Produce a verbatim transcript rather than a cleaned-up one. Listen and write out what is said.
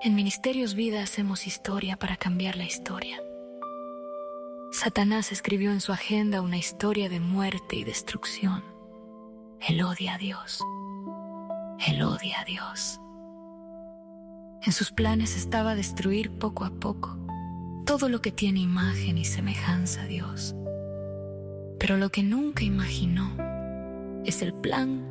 En Ministerios Vida hacemos historia para cambiar la historia. Satanás escribió en su agenda una historia de muerte y destrucción. Él odia a Dios. Él odia a Dios. En sus planes estaba destruir poco a poco todo lo que tiene imagen y semejanza a Dios. Pero lo que nunca imaginó es el plan